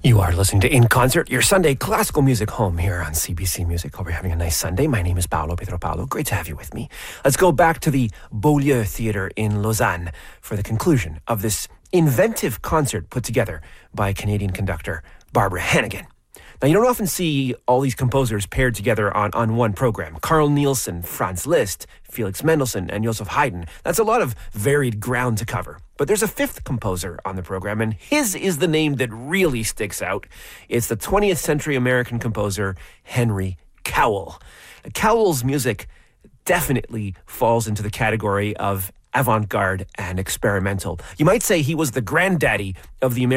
You are listening to In Concert, your Sunday classical music home here on CBC Music. Hope you're having a nice Sunday. My name is Paolo Pedro Paolo. Great to have you with me. Let's go back to the Beaulieu Theatre in Lausanne for the conclusion of this inventive concert put together by Canadian conductor Barbara Hannigan. Now, you don't often see all these composers paired together on one program. Carl Nielsen, Franz Liszt, Felix Mendelssohn, and Joseph Haydn. That's a lot of varied ground to cover. But there's a fifth composer on the program, and his is the name that really sticks out. It's the 20th century American composer Henry Cowell. Cowell's music definitely falls into the category of avant-garde and experimental. You might say he was the granddaddy of the American